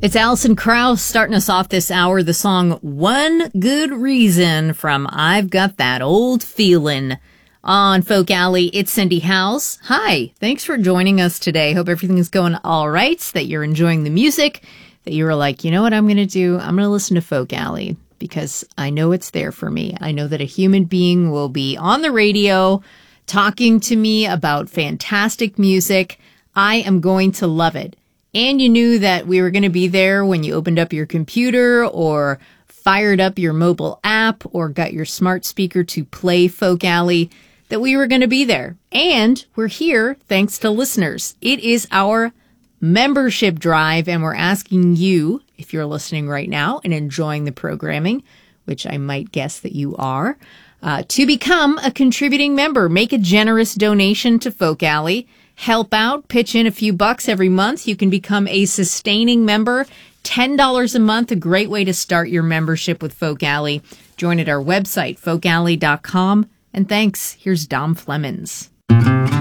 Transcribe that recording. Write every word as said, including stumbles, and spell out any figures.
It's Alison Krauss starting us off this hour. The song One Good Reason from I've Got That Old Feelin'. On Folk Alley, it's Cindy House. Hi, thanks for joining us today. Hope everything is going all right, that you're enjoying the music, that you were like, you know what I'm going to do? I'm going to listen to Folk Alley because I know it's there for me. I know that a human being will be on the radio talking to me about fantastic music. I am going to love it. And you knew that we were going to be there when you opened up your computer or fired up your mobile app or got your smart speaker to play Folk Alley, that we were going to be there. And we're here thanks to listeners. It is our membership drive, and we're asking you, if you're listening right now and enjoying the programming, which I might guess that you are, uh, to become a contributing member. Make a generous donation to Folk Alley. Help out, pitch in a few bucks every month. You can become a sustaining member. ten dollars a month, a great way to start your membership with Folk Alley. Join at our website, folk alley dot com. And thanks. Here's Dom Flemons.